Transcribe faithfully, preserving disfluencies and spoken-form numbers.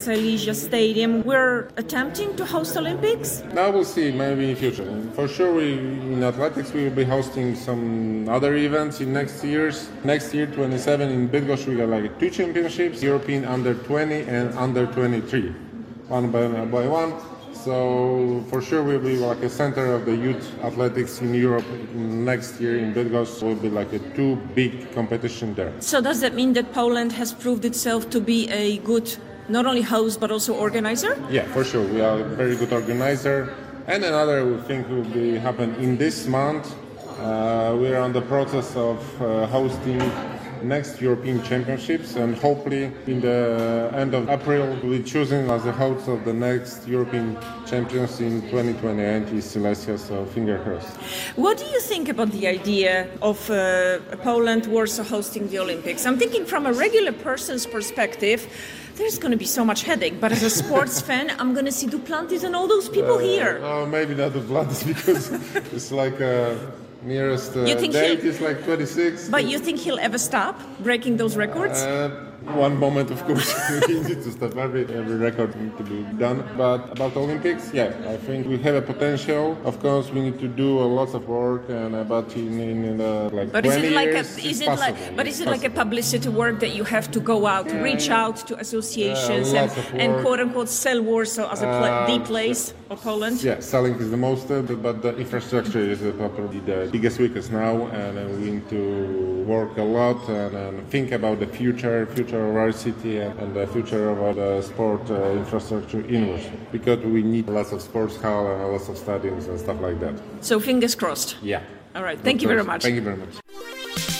Silesia Stadium. We're attempting to host Olympics? Now we'll see, maybe in future. For sure, we, in athletics, we will be hosting some other events in next years. Next year, twenty-seven, in Bydgoszcz, we got like two championships, European under twenty and under twenty-three, one by, by one. So for sure we'll be like a center of the youth athletics in Europe. Next year in Bydgoszcz will be like a two big competition there. So does that mean that Poland has proved itself to be a good, not only host but also organizer? Yeah, for sure. We are a very good organizer. And another thing will be happen in this month. Uh, we are on the process of uh, hosting next European Championships, and hopefully in the end of April we'll be chosen as the host of the next European Champions in twenty twenty-eight in Silesia, so finger crossed. What do you think about the idea of uh, Poland, Warsaw hosting the Olympics? I'm thinking from a regular person's perspective, there's going to be so much headache, but as a sports fan, I'm going to see Duplantis and all those people uh, here. Oh, maybe not Duplantis, because it's like a nearest uh, date is like twenty-six. But you think he'll ever stop breaking those records? Uh, one moment, of course, we need to stop. Every every record needs to be done. But about Olympics, yeah, I think we have a potential. Of course, we need to do a lot of work, and uh, but in, in, in uh, like but twenty is it like years, a, is it possible. like but is it possible. like a publicity work that you have to go out, yeah, reach yeah. out to associations yeah, and, and quote unquote sell Warsaw as a pla- uh, the place of Poland? Yeah, selling is the most, uh, but the infrastructure is uh, probably the biggest weakness now, and uh, we need to work a lot and, and think about the future, future of our city and, and the future of our sport uh, infrastructure in Warsaw, because we need lots of sports hall and lots of stadiums and stuff like that. So fingers crossed. Yeah. All right. Thank you very much. Thank you very much.